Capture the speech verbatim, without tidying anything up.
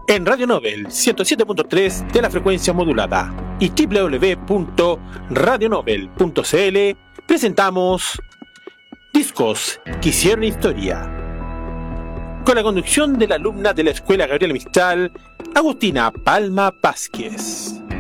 En Radio Nobel ciento siete punto tres de la frecuencia modulada y doble u doble u doble u punto radio nobel punto c l presentamos Discos que hicieron historia, con la conducción de la alumna de la Escuela Gabriela Mistral, Agustina Palma Vázquez.